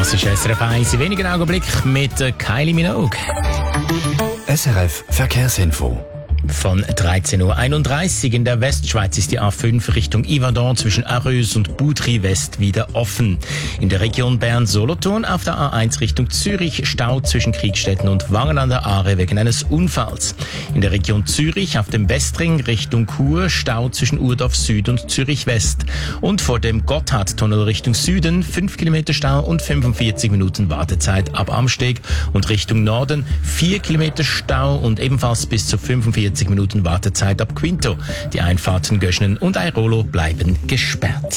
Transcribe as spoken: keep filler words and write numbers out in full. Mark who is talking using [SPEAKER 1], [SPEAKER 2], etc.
[SPEAKER 1] Das ist S R F eins in wenigen Augenblicken mit Kylie Minogue.
[SPEAKER 2] S R F Verkehrsinfo.
[SPEAKER 1] Von dreizehn Uhr einunddreißig in der Westschweiz ist die A fünf Richtung Yverdon zwischen Arreus und Boutry West wieder offen. In der Region Bern-Solothurn auf der A eins Richtung Zürich Stau zwischen Kriegstetten und Wangen an der Aare wegen eines Unfalls. In der Region Zürich auf dem Westring Richtung Chur Stau zwischen Urdorf Süd und Zürich West. Und vor dem Gotthardtunnel Richtung Süden fünf Kilometer Stau und fünfundvierzig Minuten Wartezeit ab Amsteg. Und Richtung Norden vier Kilometer Stau und ebenfalls bis zu fünfundvierzig Minuten Wartezeit ab Quinto. Die Einfahrten Göschnen und Airolo bleiben gesperrt.